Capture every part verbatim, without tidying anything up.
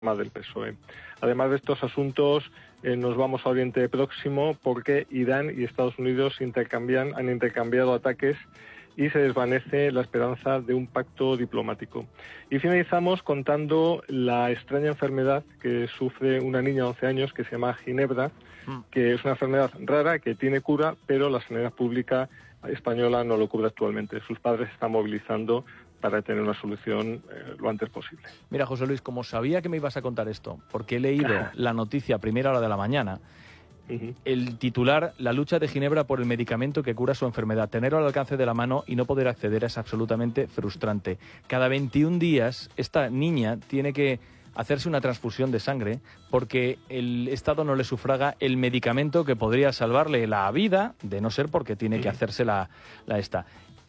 del P S O E. Además de estos asuntos, eh, nos vamos a Oriente Próximo porque Irán y Estados Unidos intercambian, han intercambiado ataques y se desvanece la esperanza de un pacto diplomático. Y finalizamos contando la extraña enfermedad que sufre una niña de once años que se llama Ginebra, que es una enfermedad rara que tiene cura, pero la sanidad pública española no lo cubre actualmente. Sus padres se están movilizando para tener una solución eh, lo antes posible. Mira, José Luis, como sabía que me ibas a contar esto, porque he leído la noticia a primera hora de la mañana, uh-huh. el titular, la lucha de Ginebra por el medicamento que cura su enfermedad. Tenerlo al alcance de la mano y no poder acceder es absolutamente frustrante. Cada veintiún días esta niña tiene que hacerse una transfusión de sangre porque el Estado no le sufraga el medicamento que podría salvarle la vida, de no ser porque tiene uh-huh. que hacerse la, la esta.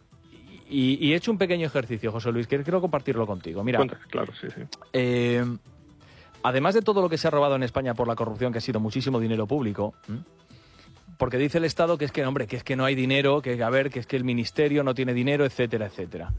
Y, y he hecho un pequeño ejercicio, José Luis, que quiero compartirlo contigo. Mira, Cuenta, claro, sí, sí. Eh, además de todo lo que se ha robado en España por la corrupción, que ha sido muchísimo dinero público, ¿eh? porque dice el Estado que es que, hombre, que es que no hay dinero, que a ver, que es que el Ministerio no tiene dinero, etcétera, etcétera.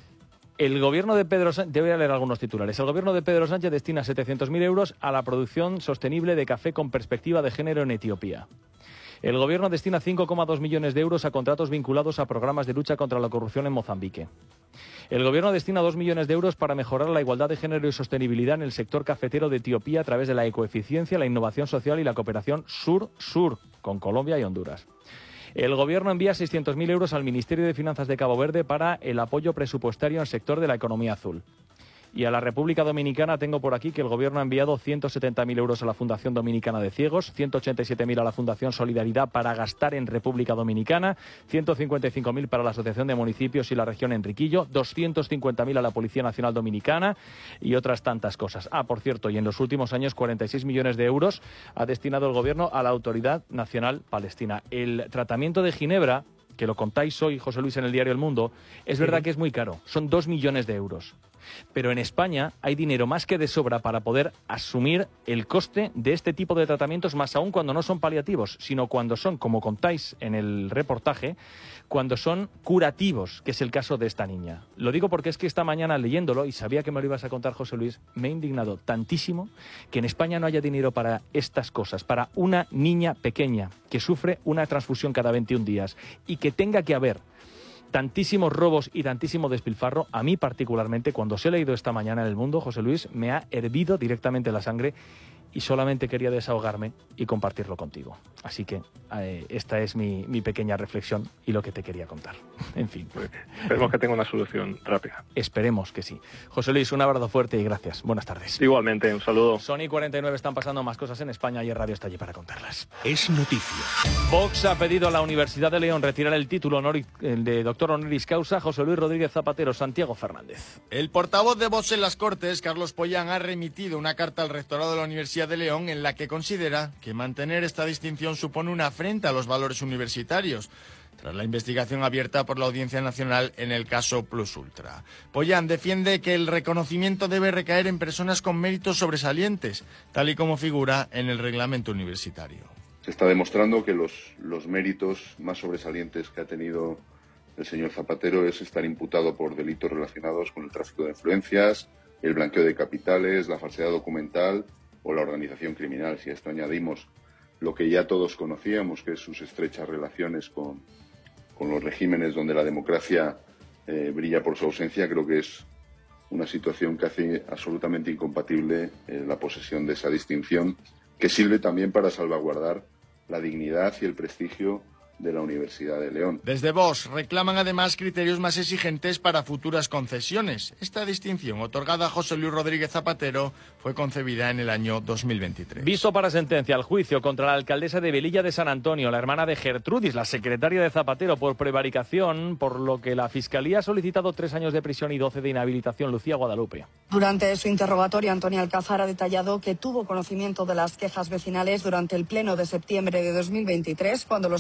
El gobierno de Pedro Sánchez, te voy a leer algunos titulares. El gobierno de Pedro Sánchez destina setecientos mil euros a la producción sostenible de café con perspectiva de género en Etiopía. El gobierno destina cinco coma dos millones de euros a contratos vinculados a programas de lucha contra la corrupción en Mozambique. El gobierno destina dos millones de euros para mejorar la igualdad de género y sostenibilidad en el sector cafetero de Etiopía a través de la ecoeficiencia, la innovación social y la cooperación sur-sur con Colombia y Honduras. El gobierno envía seiscientos mil euros al Ministerio de Finanzas de Cabo Verde para el apoyo presupuestario al sector de la economía azul. Y a la República Dominicana tengo por aquí que el gobierno ha enviado ciento setenta mil euros a la Fundación Dominicana de Ciegos, ciento ochenta y siete mil a la Fundación Solidaridad para gastar en República Dominicana, ciento cincuenta y cinco mil para la Asociación de Municipios y la Región Enriquillo, doscientos cincuenta mil a la Policía Nacional Dominicana y otras tantas cosas. Ah, por cierto, y en los últimos años cuarenta y seis millones de euros ha destinado el gobierno a la Autoridad Nacional Palestina. El tratamiento de Ginebra, que lo contáis hoy, José Luis, en el diario El Mundo, es verdad que es muy caro, son dos millones de euros. Pero en España hay dinero más que de sobra para poder asumir el coste de este tipo de tratamientos, más aún cuando no son paliativos, sino cuando son, como contáis en el reportaje, cuando son curativos, que es el caso de esta niña. Lo digo porque es que esta mañana leyéndolo, y sabía que me lo ibas a contar, José Luis, me he indignado tantísimo que en España no haya dinero para estas cosas, para una niña pequeña que sufre una transfusión cada veintiún días y que tenga que haber tantísimos robos y tantísimo despilfarro. A mí particularmente, cuando se he leído esta mañana en El Mundo, José Luis, me ha hervido directamente la sangre y solamente quería desahogarme y compartirlo contigo. Así que eh, esta es mi, mi pequeña reflexión y lo que te quería contar. En fin. Esperemos que tenga una solución rápida. Esperemos que sí. José Luis, un abrazo fuerte y gracias. Buenas tardes. Igualmente, un saludo. Sony cuarenta y nueve, están pasando más cosas en España y el radio está allí para contarlas. Es noticia. Vox ha pedido a la Universidad de León retirar el título honor de doctor honoris causa José Luis Rodríguez Zapatero. Santiago Fernández. El portavoz de Vox en las Cortes, Carlos Pollán, ha remitido una carta al rectorado de la Universidad de León en la que considera que mantener esta distinción supone una afrenta a los valores universitarios, tras la investigación abierta por la Audiencia Nacional en el caso Plus Ultra. Pollán defiende que el reconocimiento debe recaer en personas con méritos sobresalientes, tal y como figura en el reglamento universitario. Se está demostrando que los, los méritos más sobresalientes que ha tenido el señor Zapatero es estar imputado por delitos relacionados con el tráfico de influencias, el blanqueo de capitales, la falsedad documental o la organización criminal. Si a esto añadimos lo que ya todos conocíamos, que es sus estrechas relaciones con, con los regímenes donde la democracia eh, brilla por su ausencia, creo que es una situación que hace absolutamente incompatible eh, la posesión de esa distinción, que sirve también para salvaguardar la dignidad y el prestigio de la Universidad de León. Desde Vox reclaman además criterios más exigentes para futuras concesiones. Esta distinción, otorgada a José Luis Rodríguez Zapatero, fue concebida en el año dos mil veintitrés. Visto para sentencia al juicio contra la alcaldesa de Velilla de San Antonio, la hermana de Gertrudis, la secretaria de Zapatero, por prevaricación, por lo que la Fiscalía ha solicitado tres años de prisión y doce de inhabilitación. Lucía Guadalupe. Durante su interrogatorio, Antonio Alcázar ha detallado que tuvo conocimiento de las quejas vecinales durante el pleno de septiembre de dos mil veintitrés, cuando los propios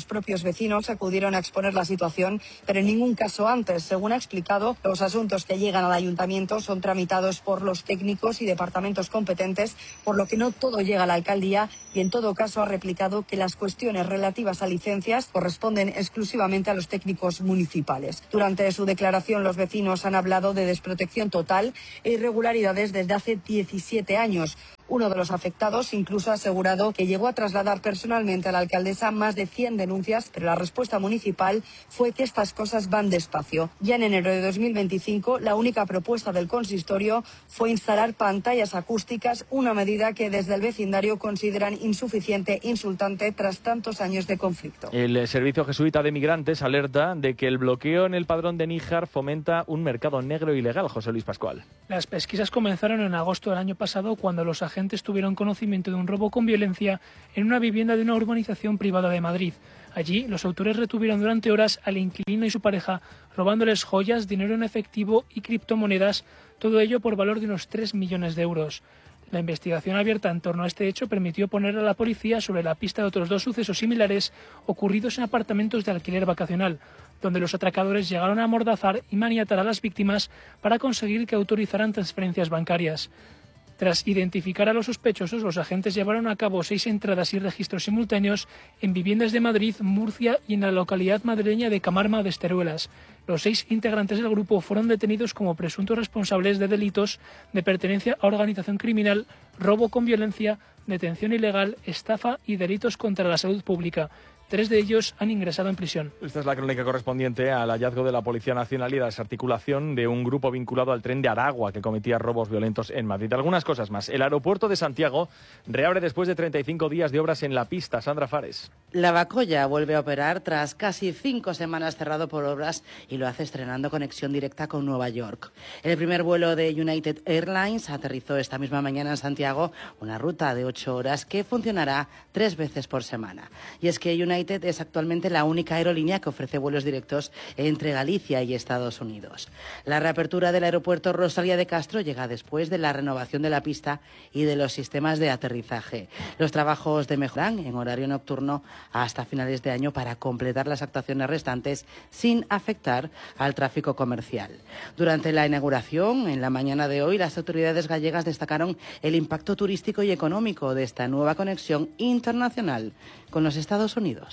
vecinos acudieron a exponer la situación, pero en ningún caso antes. Según ha explicado, los asuntos que llegan al ayuntamiento son tramitados por los técnicos y departamentos competentes, por lo que no todo llega a la alcaldía, y en todo caso ha replicado que las cuestiones relativas a licencias corresponden exclusivamente a los técnicos municipales. Durante su declaración, los vecinos han hablado de desprotección total e irregularidades desde hace diecisiete años. Uno de los afectados incluso ha asegurado que llegó a trasladar personalmente a la alcaldesa más de cien denuncias, pero la respuesta municipal fue que estas cosas van despacio. Ya en enero de dos mil veinticinco, la única propuesta del consistorio fue instalar pantallas acústicas, una medida que desde el vecindario consideran insuficiente e insultante tras tantos años de conflicto. El Servicio Jesuita de Migrantes alerta de que el bloqueo en el padrón de Níjar fomenta un mercado negro ilegal. José Luis Pascual. Las pesquisas comenzaron en agosto del año pasado, cuando los agentes agentes tuvieron conocimiento de un robo con violencia en una vivienda de una urbanización privada de Madrid. Allí, los autores retuvieron durante horas al inquilino y su pareja, robándoles joyas, dinero en efectivo y criptomonedas, todo ello por valor de unos tres millones de euros. La investigación abierta en torno a este hecho permitió poner a la policía sobre la pista de otros dos sucesos similares ocurridos en apartamentos de alquiler vacacional, donde los atracadores llegaron a amordazar y maniatar a las víctimas para conseguir que autorizaran transferencias bancarias. Tras identificar a los sospechosos, los agentes llevaron a cabo seis entradas y registros simultáneos en viviendas de Madrid, Murcia y en la localidad madrileña de Camarma de Esteruelas. Los seis integrantes del grupo fueron detenidos como presuntos responsables de delitos de pertenencia a organización criminal, robo con violencia, detención ilegal, estafa y delitos contra la salud pública. Tres de ellos han ingresado en prisión. Esta es la crónica correspondiente al hallazgo de la Policía Nacional y la desarticulación de un grupo vinculado al tren de Aragua que cometía robos violentos en Madrid. Algunas cosas más. El aeropuerto de Santiago reabre después de treinta y cinco días de obras en la pista. Sandra Fares. La Bacoya vuelve a operar tras casi cinco semanas cerrado por obras y lo hace estrenando conexión directa con Nueva York. El primer vuelo de United Airlines aterrizó esta misma mañana en Santiago, una ruta de ocho horas que funcionará tres veces por semana. Y es que United United es actualmente la única aerolínea que ofrece vuelos directos entre Galicia y Estados Unidos. La reapertura del aeropuerto Rosalía de Castro llega después de la renovación de la pista y de los sistemas de aterrizaje. Los trabajos de mejorarán en horario nocturno hasta finales de año para completar las actuaciones restantes sin afectar al tráfico comercial. Durante la inauguración, en la mañana de hoy, las autoridades gallegas destacaron el impacto turístico y económico de esta nueva conexión internacional con los Estados Unidos.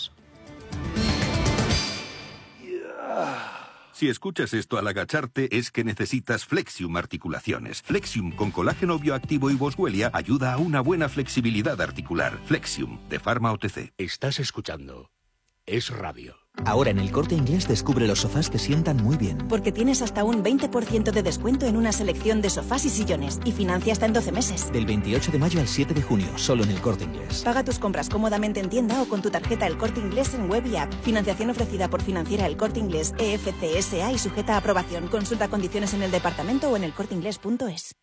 Si escuchas esto al agacharte es que necesitas Flexium Articulaciones. Flexium con colágeno bioactivo y boswellia ayuda a una buena flexibilidad articular. Flexium, de Pharma O T C. Estás escuchando Es Radio. Ahora en El Corte Inglés descubre los sofás que sientan muy bien. Porque tienes hasta un veinte por ciento de descuento en una selección de sofás y sillones y financia hasta en doce meses. Del veintiocho de mayo al siete de junio, solo en El Corte Inglés. Paga tus compras cómodamente en tienda o con tu tarjeta El Corte Inglés en web y app. Financiación ofrecida por Financiera El Corte Inglés E F C S A y sujeta a aprobación. Consulta condiciones en el departamento o en elcorteinglés punto es.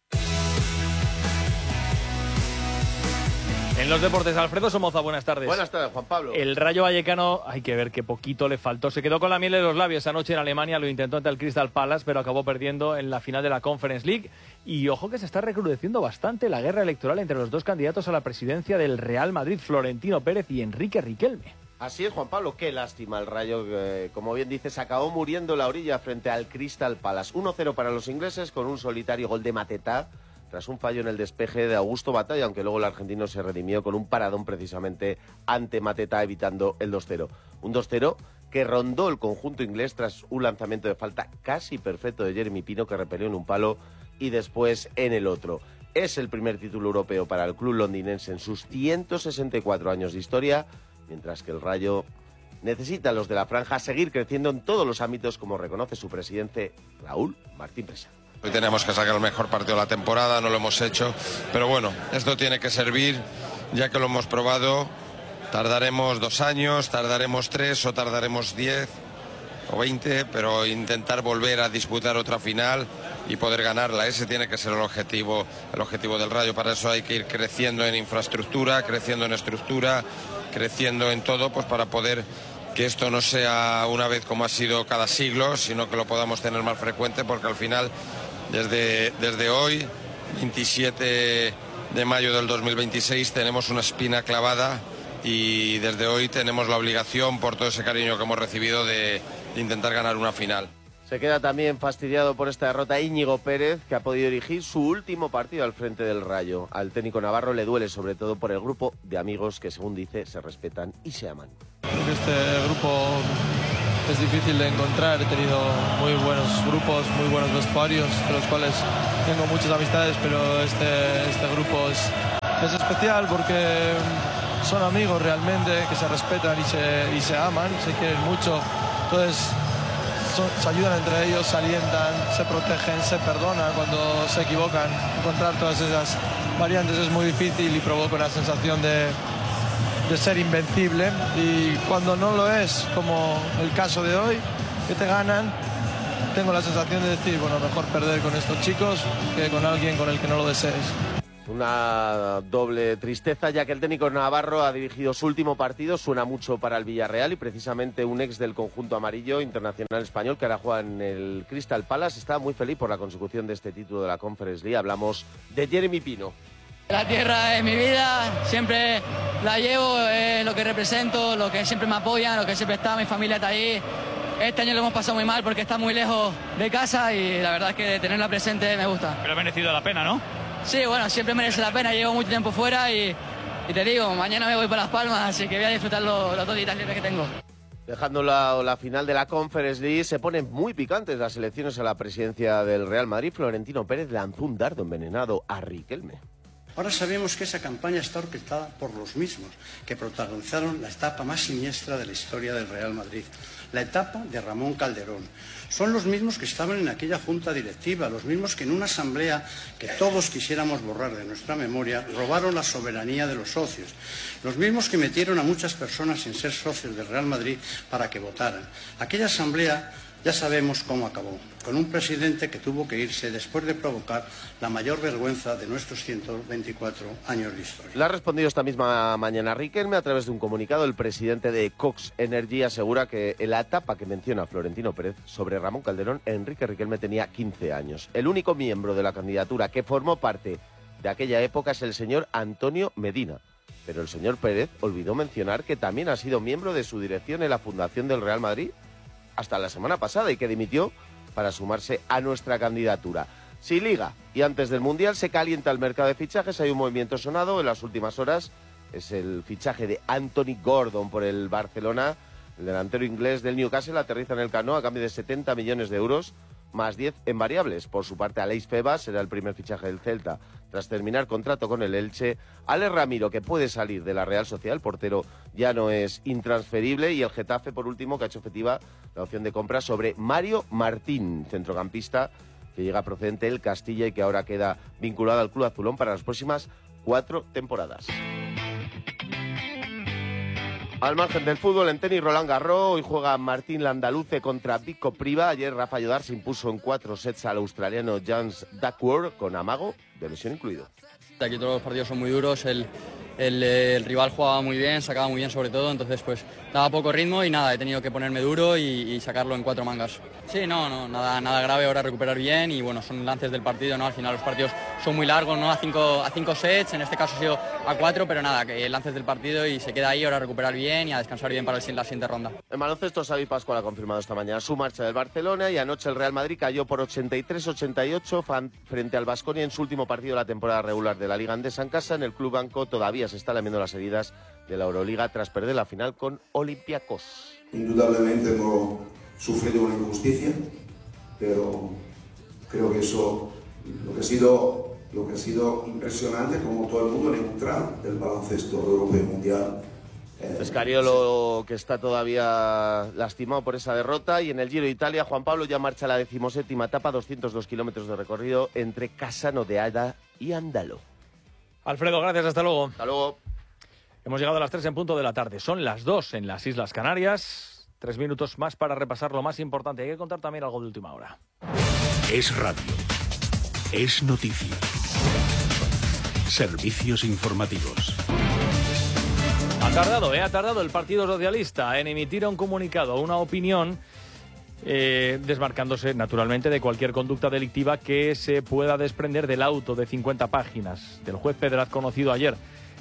En los deportes, Alfredo Somoza, buenas tardes. Buenas tardes, Juan Pablo. El Rayo Vallecano, hay que ver qué poquito le faltó. Se quedó con la miel de los labios anoche en Alemania, lo intentó ante el Crystal Palace, pero acabó perdiendo en la final de la Conference League. Y ojo que se está recrudeciendo bastante la guerra electoral entre los dos candidatos a la presidencia del Real Madrid, Florentino Pérez y Enrique Riquelme. Así es, Juan Pablo, qué lástima el Rayo, eh, como bien dices, acabó muriendo en la orilla frente al Crystal Palace. uno cero para los ingleses con un solitario gol de Mateta, tras un fallo en el despeje de Augusto Batalla, aunque luego el argentino se redimió con un paradón precisamente ante Mateta, evitando el dos cero. Un dos cero que rondó el conjunto inglés tras un lanzamiento de falta casi perfecto de Jeremy Pino, que repelió en un palo y después en el otro. Es el primer título europeo para el club londinense en sus ciento sesenta y cuatro años de historia, mientras que el Rayo necesita a los de la franja seguir creciendo en todos los ámbitos, como reconoce su presidente Raúl Martín Presa. Hoy teníamos que sacar el mejor partido de la temporada, no lo hemos hecho, pero bueno, esto tiene que servir, ya que lo hemos probado. Tardaremos dos años, tardaremos tres o tardaremos diez o veinte, pero intentar volver a disputar otra final y poder ganarla, ese tiene que ser el objetivo, el objetivo del Rayo. Para eso hay que ir creciendo en infraestructura, creciendo en estructura, creciendo en todo, pues para poder que esto no sea una vez como ha sido cada siglo, sino que lo podamos tener más frecuente, porque al final, desde, desde hoy, veintisiete de mayo del dos mil veintiséis, tenemos una espina clavada y desde hoy tenemos la obligación, por todo ese cariño que hemos recibido, de, de intentar ganar una final. Se queda también fastidiado por esta derrota Íñigo Pérez, que ha podido dirigir su último partido al frente del Rayo. Al técnico navarro le duele sobre todo por el grupo de amigos que, según dice, se respetan y se aman. Creo que este grupo es difícil de encontrar. He tenido muy buenos grupos, muy buenos vestuarios, de los cuales tengo muchas amistades, pero este, este grupo es, es especial porque son amigos realmente, que se respetan y se, y se aman, se quieren mucho. Entonces, se ayudan entre ellos, se alientan, se protegen, se perdonan cuando se equivocan. Encontrar todas esas variantes es muy difícil y provoca una sensación de, de ser invencible. Y cuando no lo es, como el caso de hoy, que te ganan, tengo la sensación de decir, bueno, mejor perder con estos chicos que con alguien con el que no lo desees. Una doble tristeza, ya que el técnico navarro ha dirigido su último partido, suena mucho para el Villarreal, y precisamente un ex del conjunto amarillo, internacional español, que ahora juega en el Crystal Palace, está muy feliz por la consecución de este título de la Conference League. Hablamos de Jeremy Pino. La tierra es mi vida, siempre la llevo, es lo que represento, lo que siempre me apoyan, lo que siempre está, mi familia está ahí. Este año lo hemos pasado muy mal porque está muy lejos de casa y la verdad es que tenerla presente me gusta. Pero ha merecido la pena, ¿no? Sí, bueno, siempre merece la pena, llevo mucho tiempo fuera y, y te digo, mañana me voy para Las Palmas, así que voy a disfrutar los, los dos días libres que tengo. Dejando la, la final de la Conference League, se ponen muy picantes las elecciones a la presidencia del Real Madrid. Florentino Pérez lanzó un dardo envenenado a Riquelme. Ahora sabemos que esa campaña está orquestada por los mismos que protagonizaron la etapa más siniestra de la historia del Real Madrid, la etapa de Ramón Calderón. Son los mismos que estaban en aquella junta directiva, los mismos que en una asamblea que todos quisiéramos borrar de nuestra memoria, robaron la soberanía de los socios, los mismos que metieron a muchas personas sin ser socios del Real Madrid para que votaran. Aquella asamblea ya sabemos cómo acabó, con un presidente que tuvo que irse después de provocar la mayor vergüenza de nuestros ciento veinticuatro años de historia. Le ha respondido esta misma mañana Riquelme a través de un comunicado. El presidente de Cox Energy asegura que en la etapa que menciona Florentino Pérez sobre Ramón Calderón, Enrique Riquelme tenía quince años. El único miembro de la candidatura que formó parte de aquella época es el señor Antonio Medina. Pero el señor Pérez olvidó mencionar que también ha sido miembro de su dirección en la fundación del Real Madrid hasta la semana pasada y que dimitió para sumarse a nuestra candidatura. Si Liga y antes del Mundial se calienta el mercado de fichajes, hay un movimiento sonado en las últimas horas. Es el fichaje de Anthony Gordon por el Barcelona. El delantero inglés del Newcastle aterriza en el Camp Nou a cambio de setenta millones de euros, más diez en variables. Por su parte, Aleix Febas será el primer fichaje del Celta tras terminar contrato con el Elche. Alex Ramiro, que puede salir de la Real Sociedad, el portero ya no es intransferible. Y el Getafe, por último, que ha hecho efectiva la opción de compra sobre Mario Martín, centrocampista que llega procedente del Castilla y que ahora queda vinculado al club azulón para las próximas cuatro temporadas. Al margen del fútbol, en tenis, Roland Garros, hoy juega Martín Landaluce contra Vico Priva. Ayer Rafa Llodar se impuso en cuatro sets al australiano James Duckworth, con amago de lesión incluido. Aquí todos los partidos son muy duros, el, el, el rival jugaba muy bien, sacaba muy bien sobre todo, entonces pues daba poco ritmo y nada, he tenido que ponerme duro y, y sacarlo en cuatro mangas. Sí, no, no, nada, nada grave, ahora recuperar bien y bueno, son lances del partido, ¿no? Al final los partidos son muy largos, ¿no? A cinco, a cinco sets, en este caso ha sido a cuatro, pero nada, que lances del partido y se queda ahí, ahora recuperar bien y a descansar bien para el, la siguiente ronda. En baloncesto, Xavi Pascual ha confirmado esta mañana su marcha del Barcelona y anoche el Real Madrid cayó por ochenta y tres a ochenta y ocho frente al Baskonia en su último partido de la temporada regular de la Liga Andesa en casa. En el Club Blanco todavía se está lamiendo las heridas de la Euroliga tras perder la final con Olympiacos. Indudablemente hemos sufrido una injusticia, pero creo que eso, lo que ha sido, lo que ha sido impresionante, como todo el mundo neutral del baloncesto europeo y mundial. Eh, Escariolo, que está todavía lastimado por esa derrota, y en el Giro de Italia, Juan Pablo ya marcha la decimoséptima etapa, doscientos dos kilómetros de recorrido entre Cassano de Ada y Andalo. Alfredo, gracias, hasta luego. Hasta luego. Hemos llegado a las tres en punto de la tarde. Son las dos en las Islas Canarias. Tres minutos más para repasar lo más importante. Hay que contar también algo de última hora. Es radio. Es noticia. Servicios informativos. Ha tardado, ¿eh? Ha tardado el Partido Socialista en emitir un comunicado, una opinión, eh, desmarcándose naturalmente de cualquier conducta delictiva que se pueda desprender del auto de cincuenta páginas del juez Pedraz conocido ayer.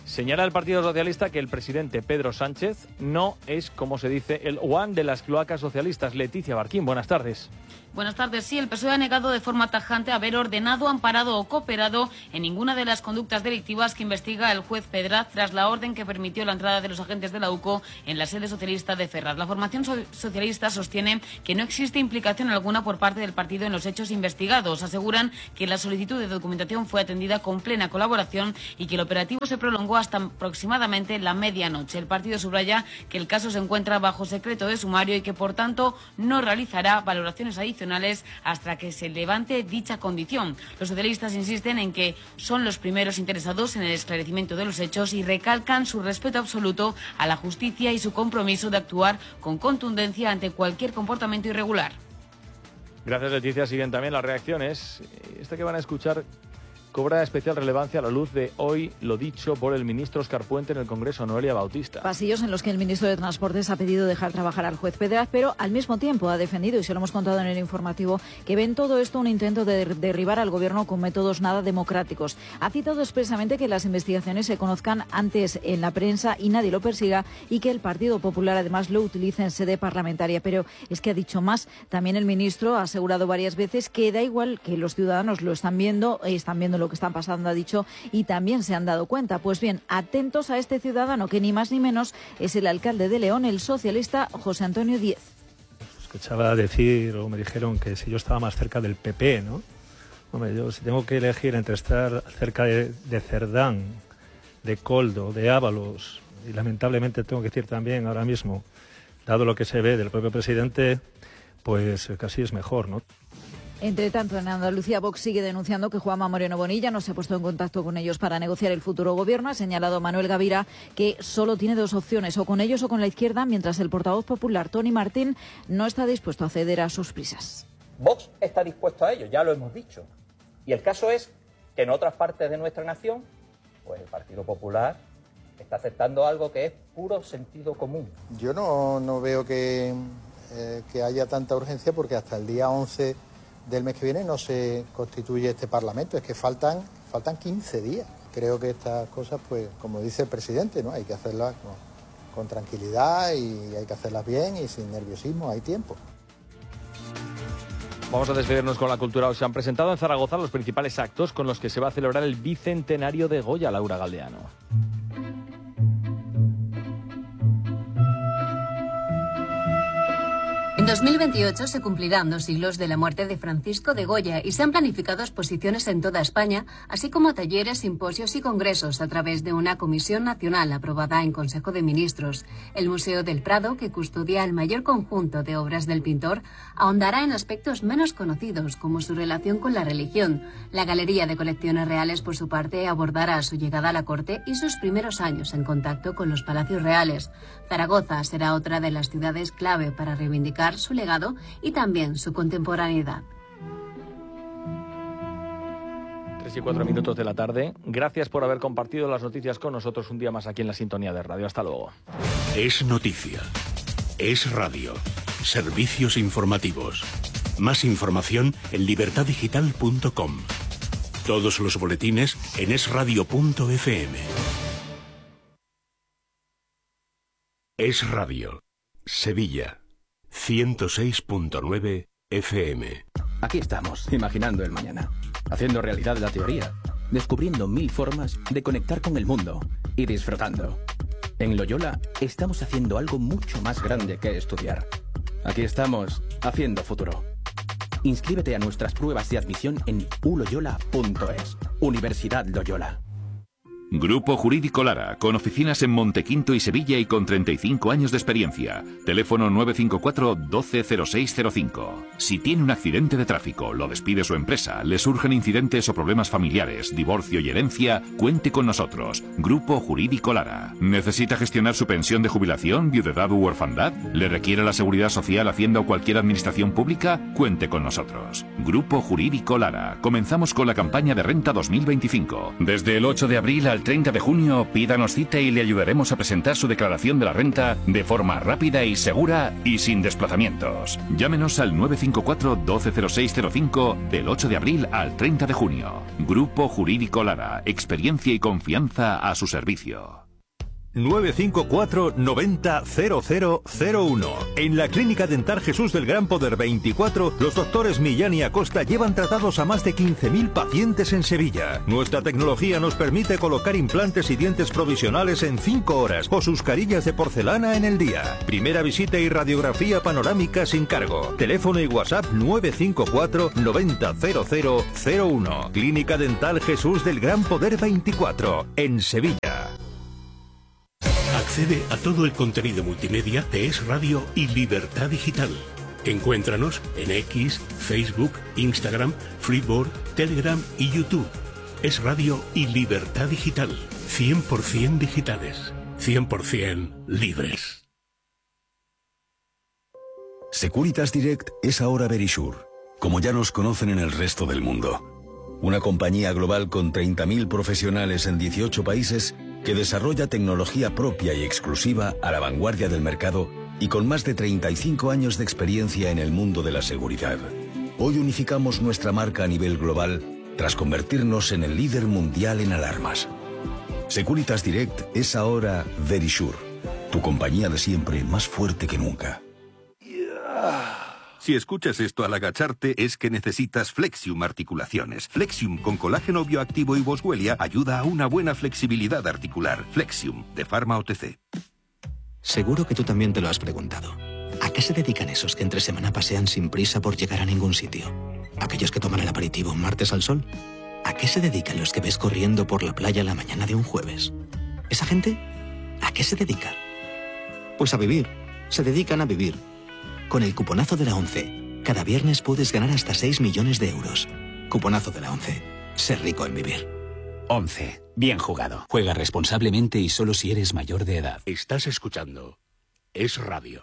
Señala el Partido Socialista que el presidente Pedro Sánchez no es, como se dice, el Juan de las cloacas socialistas. Leticia Barquín, buenas tardes. Buenas tardes. Sí, el P S O E ha negado de forma tajante haber ordenado, amparado o cooperado en ninguna de las conductas delictivas que investiga el juez Pedraz tras la orden que permitió la entrada de los agentes de la U C O en la sede socialista de Ferraz. La formación so- socialista sostiene que no existe implicación alguna por parte del partido en los hechos investigados. Aseguran que la solicitud de documentación fue atendida con plena colaboración y que el operativo se prolongó hasta aproximadamente la medianoche. El partido subraya que el caso se encuentra bajo secreto de sumario y que, por tanto, no realizará valoraciones adicionales hasta que se levante dicha condición. Los socialistas insisten en que son los primeros interesados en el esclarecimiento de los hechos y recalcan su respeto absoluto a la justicia y su compromiso de actuar con contundencia ante cualquier comportamiento irregular. Gracias, Leticia. Siguen también las reacciones. Esta que van a escuchar cobra especial relevancia a la luz de hoy lo dicho por el ministro Óscar Puente en el Congreso, Noelia Bautista. Pasillos en los que el ministro de Transportes ha pedido dejar trabajar al juez Pedraz, pero al mismo tiempo ha defendido, y se lo hemos contado en el informativo, que ven todo esto un intento de derribar al gobierno con métodos nada democráticos. Ha citado expresamente que las investigaciones se conozcan antes en la prensa y nadie lo persiga, y que el Partido Popular además lo utilice en sede parlamentaria. Pero es que ha dicho más. También el ministro ha asegurado varias veces que da igual, que los ciudadanos lo están viendo, están viendo lo que están pasando, ha dicho, y también se han dado cuenta. Pues bien, atentos a este ciudadano que ni más ni menos es el alcalde de León, el socialista José Antonio Díez. Escuchaba decir, o me dijeron que si yo estaba más cerca del P P, ¿no? Hombre, yo si tengo que elegir entre estar cerca de, de Cerdán, de Coldo, de Ábalos, y lamentablemente tengo que decir también ahora mismo, dado lo que se ve del propio presidente, pues casi es mejor, ¿no? Entre tanto, en Andalucía, Vox sigue denunciando que Juanma Moreno Bonilla no se ha puesto en contacto con ellos para negociar el futuro gobierno. Ha señalado Manuel Gavira que solo tiene dos opciones, o con ellos o con la izquierda, mientras el portavoz popular, Tony Martín, no está dispuesto a ceder a sus prisas. Vox está dispuesto a ello, ya lo hemos dicho. Y el caso es que en otras partes de nuestra nación, pues el Partido Popular está aceptando algo que es puro sentido común. Yo no, no veo que, eh, que haya tanta urgencia, porque hasta el día once del mes que viene no se constituye este Parlamento. Es que faltan, faltan quince días. Creo que estas cosas, pues, como dice el presidente, ¿no? Hay que hacerlas con, con tranquilidad y hay que hacerlas bien y sin nerviosismo, hay tiempo. Vamos a despedirnos con la cultura. Se han presentado en Zaragoza los principales actos con los que se va a celebrar el bicentenario de Goya, Laura Galdeano. En dos mil veintiocho se cumplirán dos siglos de la muerte de Francisco de Goya y se han planificado exposiciones en toda España, así como talleres, simposios y congresos a través de una comisión nacional aprobada en Consejo de Ministros. El Museo del Prado, que custodia el mayor conjunto de obras del pintor, ahondará en aspectos menos conocidos, como su relación con la religión. La Galería de Colecciones Reales, por su parte, abordará su llegada a la corte y sus primeros años en contacto con los palacios reales. Zaragoza será otra de las ciudades clave para reivindicar su legado y también su contemporaneidad. Tres y cuatro minutos de la tarde. Gracias por haber compartido las noticias con nosotros un día más aquí en la sintonía de radio. Hasta luego. Es noticia. Es radio. Servicios informativos. Más información en libertad digital punto com. Todos los boletines en es radio punto efe eme. Es Radio. Sevilla. ciento seis punto nueve efe eme. Aquí estamos, imaginando el mañana, haciendo realidad la teoría, descubriendo mil formas de conectar con el mundo y disfrutando. En Loyola estamos haciendo algo mucho más grande que estudiar. Aquí estamos, haciendo futuro. Inscríbete a nuestras pruebas de admisión en u loyola punto es. Universidad Loyola. Grupo Jurídico Lara, con oficinas en Montequinto y Sevilla y con treinta y cinco años de experiencia. Teléfono nueve cinco cuatro, doce cero seis cero cinco. Si tiene un accidente de tráfico, lo despide su empresa, le surgen incidentes o problemas familiares, divorcio y herencia, cuente con nosotros. Grupo Jurídico Lara. ¿Necesita gestionar su pensión de jubilación, viudedad u orfandad? ¿Le requiere la Seguridad Social, Hacienda o cualquier administración pública? Cuente con nosotros. Grupo Jurídico Lara. Comenzamos con la campaña de renta dos mil veinticinco. Desde el ocho de abril al al treinta de junio, pídanos cita y le ayudaremos a presentar su declaración de la renta de forma rápida y segura y sin desplazamientos. Llámenos al nueve cinco cuatro, doce cero seis cero cinco del ocho de abril al treinta de junio. Grupo Jurídico Lara, experiencia y confianza a su servicio. nueve cinco cuatro, noventa, cero cero cero uno. En la Clínica Dental Jesús del Gran Poder veinticuatro, los doctores Millán y Acosta llevan tratados a más de quince mil pacientes en Sevilla. Nuestra tecnología nos permite colocar implantes y dientes provisionales en cinco horas o sus carillas de porcelana en el día. Primera visita y radiografía panorámica sin cargo. Teléfono y WhatsApp nueve cinco cuatro, noventa, cero cero cero uno. Clínica Dental Jesús del Gran Poder veinticuatro, en Sevilla. Accede a todo el contenido multimedia de Es Radio y Libertad Digital. Encuéntranos en X, Facebook, Instagram, Freeboard, Telegram y YouTube. Es Radio y Libertad Digital. cien por ciento digitales. cien por ciento libres. Securitas Direct es ahora Verisure, como ya nos conocen en el resto del mundo. Una compañía global con treinta mil profesionales en dieciocho países que desarrolla tecnología propia y exclusiva a la vanguardia del mercado y con más de treinta y cinco años de experiencia en el mundo de la seguridad. Hoy unificamos nuestra marca a nivel global tras convertirnos en el líder mundial en alarmas. Securitas Direct es ahora Verisure, tu compañía de siempre más fuerte que nunca. Si escuchas esto al agacharte es que necesitas Flexium Articulaciones. Flexium con colágeno bioactivo y boswellia ayuda a una buena flexibilidad articular. Flexium, de Pharma O T C. Seguro que tú también te lo has preguntado. ¿A qué se dedican esos que entre semana pasean sin prisa por llegar a ningún sitio? ¿Aquellos que toman el aperitivo un martes al sol? ¿A qué se dedican los que ves corriendo por la playa la mañana de un jueves? ¿Esa gente? ¿A qué se dedica? Pues a vivir. Se dedican a vivir. Con el cuponazo de la ONCE, cada viernes puedes ganar hasta seis millones de euros. Cuponazo de la ONCE. Ser rico en vivir. once. Bien jugado. Juega responsablemente y solo si eres mayor de edad. Estás escuchando Es Radio.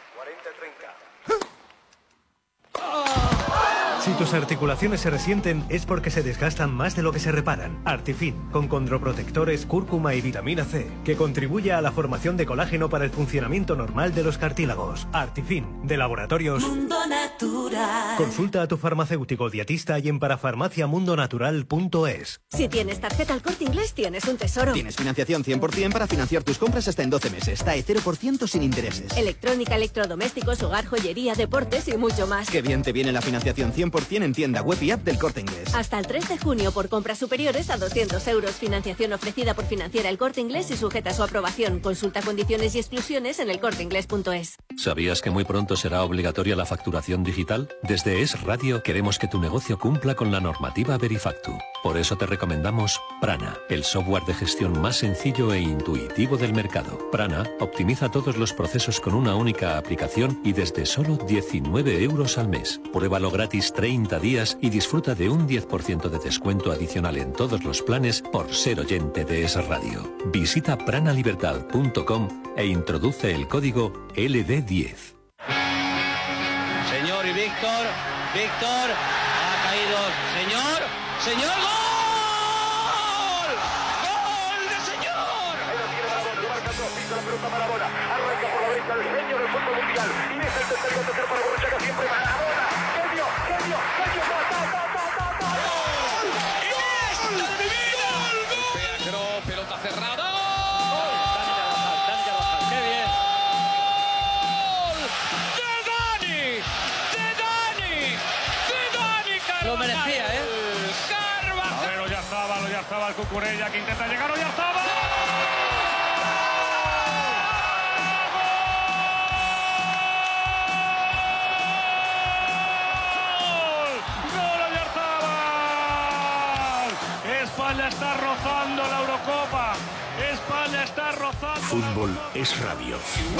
Si tus articulaciones se resienten es porque se desgastan más de lo que se reparan. Artifin, con condroprotectores, cúrcuma y vitamina C, que contribuye a la formación de colágeno para el funcionamiento normal de los cartílagos. Artifin, de Laboratorios Mundo Natural. Consulta a tu farmacéutico dietista y en parafarmaciamundonatural punto es. Si tienes tarjeta El Corte Inglés, tienes un tesoro. Tienes financiación cien por ciento para financiar tus compras hasta en doce meses. T A E cero por ciento sin intereses. Electrónica, electrodomésticos, hogar, joyería, deportes y mucho más. Qué bien te viene la financiación cien por ciento en tienda web y app del Corte Inglés. Hasta el tres de junio por compras superiores a doscientos euros. Financiación ofrecida por Financiera El Corte Inglés y sujeta a su aprobación. Consulta condiciones y exclusiones en el corte inglés punto es. ¿Sabías que muy pronto será obligatoria la facturación digital? Desde Es Radio queremos que tu negocio cumpla con la normativa Verifactu. Por eso te recomendamos Prana, el software de gestión más sencillo e intuitivo del mercado. Prana optimiza todos los procesos con una única aplicación y desde solo diecinueve euros al mes. Pruébalo gratis treinta días y disfruta de un diez por ciento de descuento adicional en todos los planes por ser oyente de Es Radio. Visita pranalibertad punto com e introduce el código L D diez. Señor y Víctor, Víctor, ha caído, señor, señor, ¡gol! ¡Gol de señor! Ahí lo tiene Maradona, lo marca dos, pisa la pelota Maradona, arranca por la derecha el genio del fútbol mundial, y es el tercer gol tercero para Borruchaga, siempre Maradona, genio, genio, genio, ta, ta, ta, ta, ta, ta, ¡gol! ¡Iniesta de mi vida! Golpea Kroos, pelota cerrada. Lo merecía, ¿eh? Carvajal. Ya estaba, ya estaba el Cucurella que intenta llegar, ya estaba. ¡Gol! ¡Ya estaba! España está rozando la Eurocopa. España está rozando. Fútbol es radio.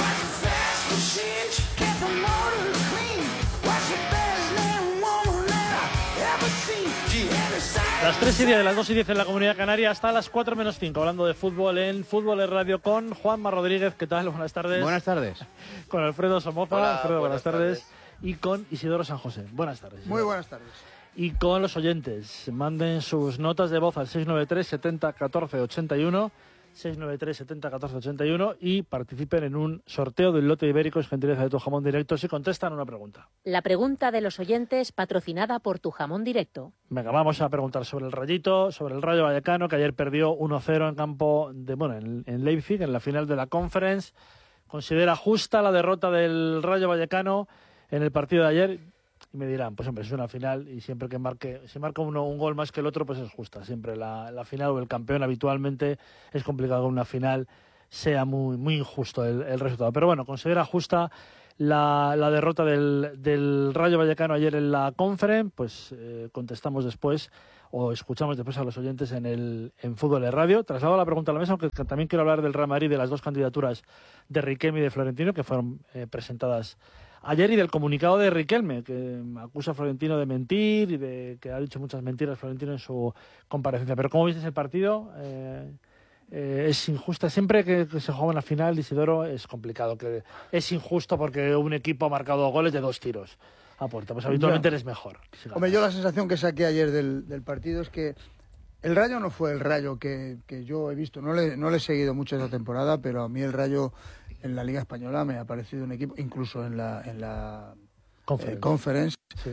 Las tres y diez, las dos y diez en la Comunidad Canaria, hasta las cuatro menos cinco, hablando de fútbol en Fútbol es Radio con Juanma Rodríguez. ¿Qué tal? Buenas tardes. Buenas tardes. Con Alfredo Somoza. Hola, Alfredo, buenas, buenas tardes. tardes. Y con Isidoro San José. Buenas tardes. Muy buenas tardes. y con los oyentes. Manden sus notas de voz al seis nueve tres setenta catorce ochenta y uno, seis nueve tres setenta catorce ochenta y uno y participen en un sorteo del lote ibérico, es gentileza de Tu Jamón Directo, si contestan una pregunta. La pregunta de los oyentes patrocinada por Tu Jamón Directo. Venga, vamos a preguntar sobre el Rayito, sobre el Rayo Vallecano, que ayer perdió uno cero en campo de, bueno, en, en Leipzig, en la final de la Conference. ¿Considera justa la derrota del Rayo Vallecano en el partido de ayer? Y me dirán, pues hombre, es una final y siempre que marque, si marca uno un gol más que el otro, pues es justa. Siempre la, la final o el campeón habitualmente es complicado que una final sea muy, muy injusto el, el resultado. Pero bueno, considera justa la, la derrota del, del Rayo Vallecano ayer en la Conference, pues eh, contestamos después o escuchamos después a los oyentes en el en Fútbol de Radio. Traslado la pregunta a la mesa, aunque también quiero hablar del Real Madrid, de las dos candidaturas de Riquelme y de Florentino, que fueron eh, presentadas ayer, y del comunicado de Riquelme, que acusa a Florentino de mentir y de que ha dicho muchas mentiras Florentino en su comparecencia. Pero ¿cómo viste el partido? Eh, eh, es injusta. Siempre que, que se juega una final, Isidoro, es complicado. Que es injusto porque un equipo ha marcado goles de dos tiros a puerta. Pues habitualmente eres mejor. Si Hombre, yo la sensación que saqué ayer del, del partido es que el Rayo no fue el Rayo que, que yo he visto. No le, no le he seguido mucho esta temporada, pero a mí el Rayo en la Liga Española me ha parecido un equipo, incluso en la, en la Conference, eh, conference sí.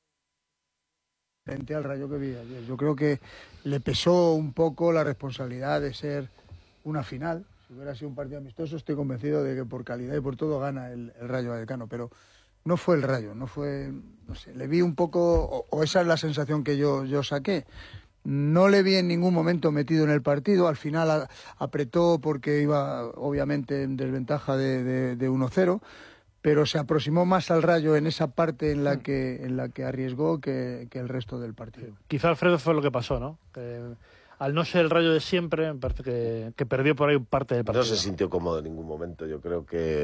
frente al Rayo que vi ayer. Yo creo que le pesó un poco la responsabilidad de ser una final. Si hubiera sido un partido amistoso, estoy convencido de que por calidad y por todo gana el, el Rayo Vallecano, pero no fue el Rayo, no fue, no sé, le vi un poco, o, o esa es la sensación que yo, yo saqué. No le vi en ningún momento metido en el partido, al final a, apretó porque iba obviamente en desventaja de, de, de uno cero, pero se aproximó más al Rayo en esa parte en la que, en la que arriesgó que, que el resto del partido. Quizá, Alfredo, fue lo que pasó, ¿no? Que al no ser el Rayo de siempre, me parece que, que perdió por ahí parte del partido. No se sintió cómodo en ningún momento. Yo creo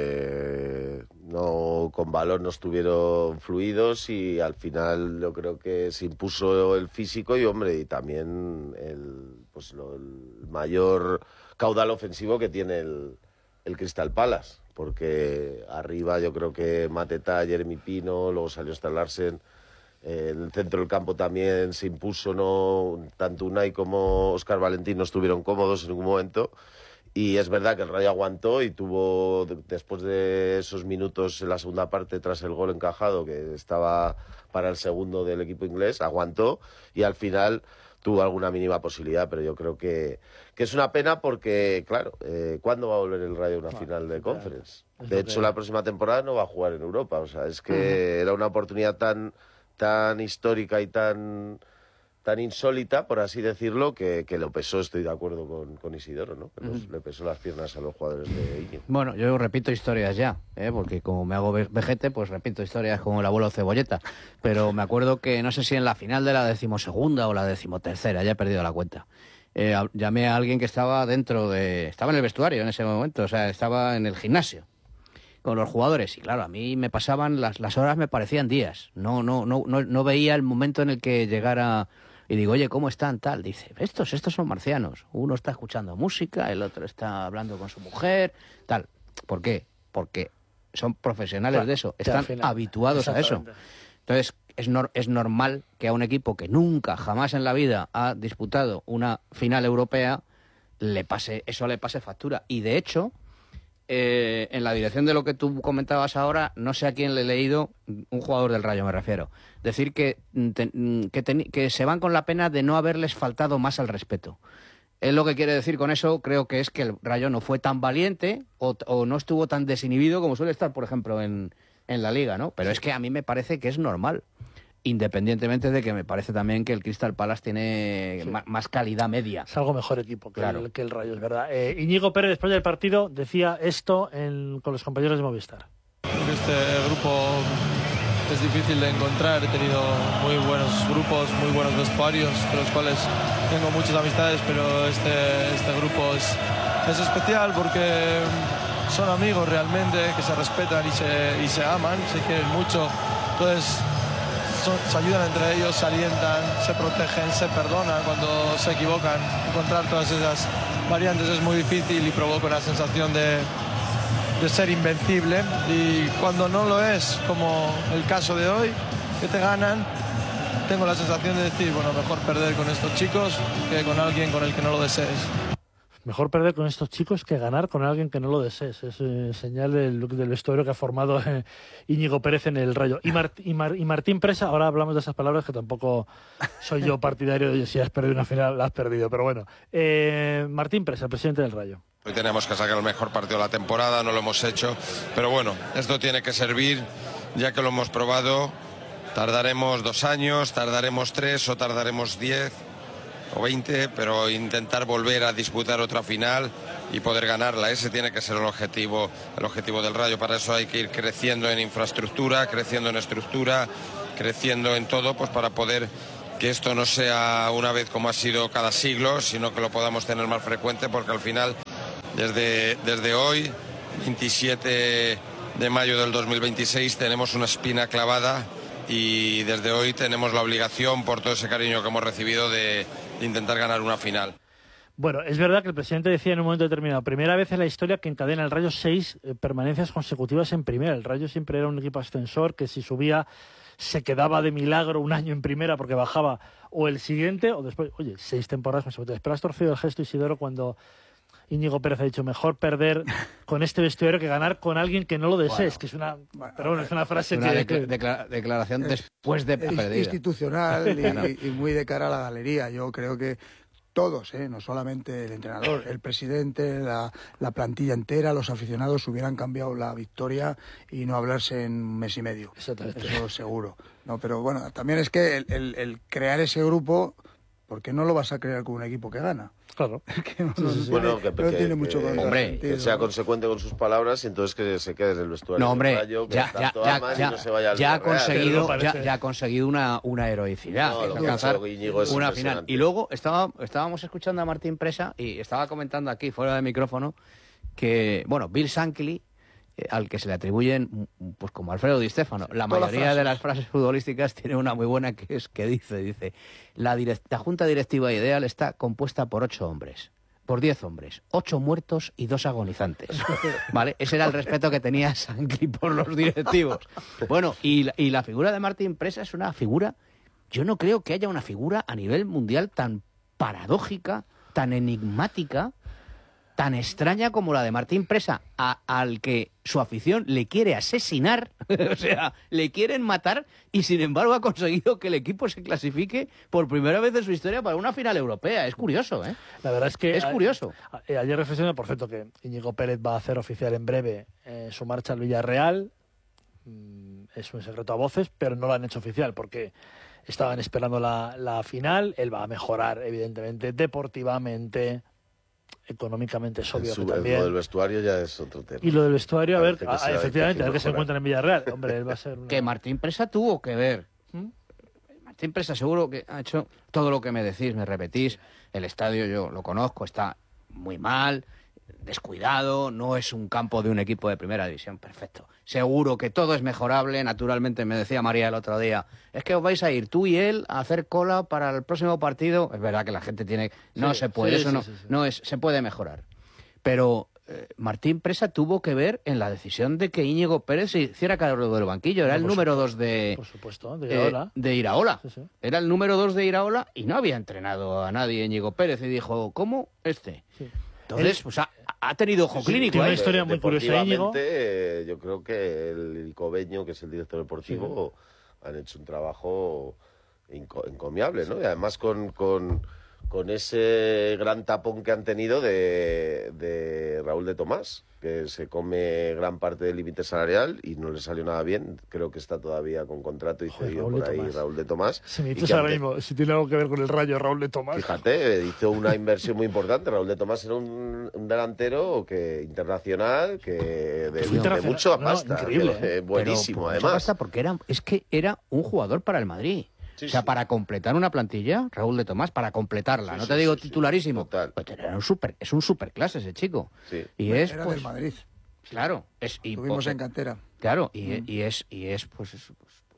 que no, con balón no estuvieron fluidos y al final yo creo que se impuso el físico y, hombre, y también el, pues lo, el mayor caudal ofensivo que tiene el, el Crystal Palace. Porque arriba yo creo que Mateta, Jeremy Pino, luego salió Stan Larsen. En el centro del campo también se impuso, no tanto Unai como Óscar Valentín no estuvieron cómodos en ningún momento. Y es verdad que el Rayo aguantó y tuvo, después de esos minutos en la segunda parte, tras el gol encajado, que estaba para el segundo del equipo inglés, aguantó y al final tuvo alguna mínima posibilidad, pero yo creo que, que es una pena porque, claro, eh, ¿cuándo va a volver el Rayo a una claro, final de Conference? De hecho, que... la próxima temporada no va a jugar en Europa, o sea, es que uh-huh. era una oportunidad tan... tan histórica y tan tan insólita, por así decirlo, que, que lo pesó, estoy de acuerdo con, con Isidoro, ¿no? Que los, mm. le pesó las piernas a los jugadores de Iñigo. Bueno, yo repito historias ya, ¿eh? Porque como me hago vejete, pues repito historias como el abuelo Cebolleta. Pero me acuerdo que, no sé si en la final de la decimosegunda o la decimotercera, ya he perdido la cuenta, eh, llamé a alguien que estaba dentro de... estaba en el vestuario en ese momento, o sea, estaba en el gimnasio con los jugadores, y claro, a mí me pasaban, las, las horas me parecían días, no, no, no, no, no veía el momento en el que llegara, y digo, oye, ¿cómo están? Tal, dice, estos, estos son marcianos, uno está escuchando música, el otro está hablando con su mujer, tal. ¿Por qué? Porque son profesionales claro, de eso, están habituados a eso. Entonces, es, no, es normal que a un equipo que nunca, jamás en la vida ha disputado una final europea, le pase, eso le pase factura, y de hecho... Eh, en la dirección de lo que tú comentabas ahora, no sé a quién le he leído, un jugador del Rayo me refiero, decir que, te, que, te, que se van con la pena de no haberles faltado más al respeto. Él lo que quiere decir con eso creo que es que el Rayo no fue tan valiente o, o no estuvo tan desinhibido como suele estar, por ejemplo, en, en la Liga, ¿no? Pero sí. Es que a mí me parece que es normal. Independientemente de que me parece también que el Crystal Palace tiene sí. ma- más calidad media. Es algo mejor equipo que, claro. el, que el Rayo, es verdad. Eh, Íñigo Pérez, después del partido, decía esto en, con los compañeros de Movistar. Este grupo es difícil de encontrar. He tenido muy buenos grupos, muy buenos vestuarios, de los cuales tengo muchas amistades, pero este, este grupo es, es especial porque son amigos realmente, que se respetan y se, y se aman, se quieren mucho. Entonces... Son, se ayudan entre ellos, se alientan, se protegen, se perdonan cuando se equivocan. Encontrar todas esas variantes es muy difícil y provoca una sensación de, de ser invencible. Y cuando no lo es, como el caso de hoy, que te ganan, tengo la sensación de decir, bueno, mejor perder con estos chicos que con alguien con el que no lo desees. Mejor perder con estos chicos que ganar con alguien que no lo desees. Es eh, señal del, del vestuario que ha formado eh, Íñigo Pérez en el Rayo. Y, Mart, y, Mar, y Martín Presa, ahora hablamos de esas palabras que tampoco soy yo partidario de si has perdido una final, la has perdido. Pero bueno, eh, Martín Presa, el presidente del Rayo. Hoy tenemos que sacar el mejor partido de la temporada, no lo hemos hecho. Pero bueno, esto tiene que servir, ya que lo hemos probado. Tardaremos dos años, tardaremos tres o tardaremos diez. O veinte, pero intentar volver a disputar otra final y poder ganarla. Ese tiene que ser el objetivo, el objetivo del Rayo. Para eso hay que ir creciendo en infraestructura, creciendo en estructura, creciendo en todo, pues para poder que esto no sea una vez como ha sido cada siglo, sino que lo podamos tener más frecuente, porque al final, desde, desde hoy, veintisiete de mayo del dos mil veintiséis, tenemos una espina clavada y desde hoy tenemos la obligación, por todo ese cariño que hemos recibido, de de intentar ganar una final. Bueno, es verdad que el presidente decía en un momento determinado, primera vez en la historia que encadena el Rayo seis eh, permanencias consecutivas en primera. El Rayo siempre era un equipo ascensor que si subía se quedaba de milagro un año en primera porque bajaba o el siguiente o después, oye, seis temporadas consecutivas. Pero has torcido el gesto, Isidoro, cuando Íñigo Pérez ha dicho mejor perder con este vestuario que ganar con alguien que no lo desees, bueno, que es una, pero bueno, es una frase una que, decla decla declaración es, después de perdida. Institucional y, y muy de cara a la galería. Yo creo que todos, ¿eh? No solamente el entrenador, el presidente, la, la plantilla entera, los aficionados hubieran cambiado la victoria y no hablarse en un mes y medio. Eso seguro. No, pero bueno, también es que el, el, el crear ese grupo, ¿por qué no lo vas a crear con un equipo que gana? Claro. que no, no, sí, sí. Bueno, que, no que, tiene mucho que, hombre, que sea consecuente con sus palabras y entonces que se quede en el vestuario. No, hombre, Rayo, que ya, ya, ya, ya, no se vaya ya, ha conseguido, ya, ya ha conseguido una, una heroicidad. No, lo alcanzar es una final. Y luego estaba, estábamos escuchando a Martín Presa y estaba comentando aquí, fuera de micrófono, que, bueno, Bill Shankly, eh, al que se le atribuyen, pues como Alfredo Di Stéfano, la Todas mayoría las de las frases futbolísticas tiene una muy buena que es que dice, dice, la, direct, la Junta Directiva Ideal está compuesta por ocho hombres. Por diez hombres, ocho muertos y dos agonizantes. ¿Vale? Ese era el respeto que tenía Shankly por los directivos. Bueno, y la, y la figura de Martín Presa es una figura... Yo no creo que haya una figura a nivel mundial tan paradójica, tan enigmática, tan extraña como la de Martín Presa, a, al que su afición le quiere asesinar, o sea, le quieren matar, y sin embargo ha conseguido que el equipo se clasifique por primera vez en su historia para una final europea. Es curioso, ¿eh? La verdad es que... Es curioso. A, a, ayer reflexioné, por cierto, que Íñigo Pérez va a hacer oficial en breve eh, su marcha al Villarreal. Mm, es un secreto a voces, pero no lo han hecho oficial porque estaban esperando la, la final. Él va a mejorar, evidentemente, deportivamente... Económicamente es obvio su, que también. Lo del vestuario ya es otro tema. Y lo del vestuario, a ver, que a, efectivamente, a ver que se encuentran en Villarreal. Hombre, él va a ser una... Que Martín Presa tuvo que ver. ¿Mm? Martín Presa seguro que ha hecho todo lo que me decís, me repetís. El estadio yo lo conozco, está muy mal, descuidado, no es un campo de un equipo de primera división, perfecto. Seguro que todo es mejorable, naturalmente, me decía María el otro día, es que os vais a ir tú y él a hacer cola para el próximo partido. Es verdad que la gente tiene... No sí, se puede, sí, eso sí, no, sí, sí. no es, se puede mejorar. Pero eh, Martín Presa tuvo que ver en la decisión de que Íñigo Pérez se hiciera cargo del banquillo. Era No, el por número supuesto, dos de... Por supuesto, de Iraola. Eh, de Iraola. Sí, sí. Era el número dos de Iraola y no había entrenado a nadie Íñigo Pérez. Y dijo, ¿cómo? Este. Sí. Entonces, pues ha, ha tenido ojo Sí, clínico. tiene ¿eh? una historia muy curiosa, Íñigo. Eh, yo creo que el Icobeño, que es el director deportivo, sí. han hecho un trabajo inco encomiable, ¿no? Y además con, con, con ese gran tapón que han tenido de, de Raúl de Tomás, que se come gran parte del límite salarial y no le salió nada bien. Creo que está todavía con contrato y cedido por ahí Tomás. Raúl de Tomás. Si me dices ahora mismo, si tiene algo que ver con el Rayo, Raúl de Tomás. Fíjate, hizo una inversión muy importante. Raúl de Tomás era un, un delantero que internacional, que de, de mucha pasta. No, increíble, eh, buenísimo, Pero, además. Pasta porque era, es que era un jugador para el Madrid. Sí, o sea, sí. para completar una plantilla, Raúl de Tomás, para completarla. Sí, no sí, te digo sí, titularísimo. Sí, total. Pues era un super, es un superclase ese chico. Sí. Y Era es, del pues, Madrid. Claro. Es, y, Tuvimos pues, en cantera. Claro, y, Mm. y es, y es pues, eso, pues, pues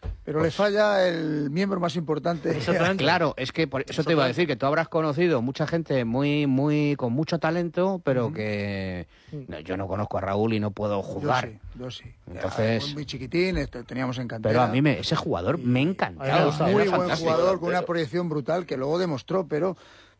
Pero Pues- le falla el miembro más importante. Claro, es que por eso te iba a decir que tú habrás conocido mucha gente muy, muy, con mucho talento, pero Ujú. que no, yo no conozco a Raúl y no puedo juzgar. Yo sí, yo sí. Entonces, Era muy chiquitín, este, teníamos en cantera. pero a mí me, ese jugador me ha encantado. Muy era buen fantástico. jugador con una proyección brutal que luego demostró, pero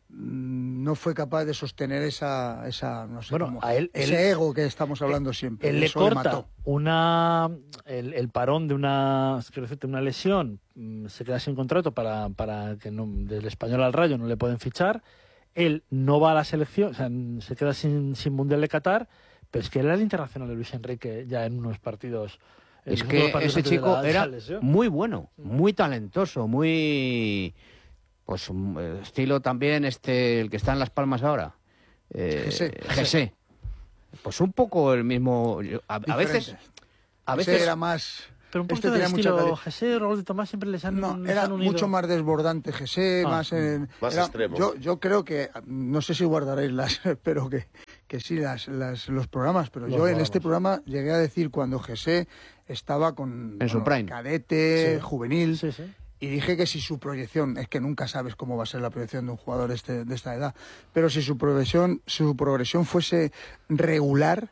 mm, no fue capaz de sostener esa, esa no sé Bueno, cómo- a él- ese él- ego que estamos hablando siempre. Él le Eso le corta mató. una el, el parón de una quiero decirte, una lesión, mm, se queda sin contrato para, para que no, del Español al Rayo no le pueden fichar. Él no va a la selección, o sea, n- se queda sin, sin Mundial de Qatar, pero es que era el internacional de Luis Enrique ya en unos partidos. en Es los que últimos partidos ese antes de chico la- de era la lesión. muy bueno, muy talentoso, muy... Pues un eh, estilo también este, el que está en Las Palmas ahora. Eh, Jesé. Jesé. Pues un poco el mismo... yo- a, a Diferente. veces... A Ese veces era más... Pero un poquito este de tenía mucha estilo calidad. José Raúl de Tomás siempre les han, No, les era han unido. mucho más desbordante Jesé, Ah, más, en- Más era- extremo. Yo, yo creo que, no sé si guardaréis las, espero que, que sí, las, las, los programas, pero Los yo en guardamos. este programa llegué a decir cuando Jesé estaba con En su bueno, prime. cadete, Sí. juvenil, Sí, sí. y dije que si su proyección, es que nunca sabes cómo va a ser la proyección de un jugador este, de esta edad, pero si su progresión, su progresión fuese regular,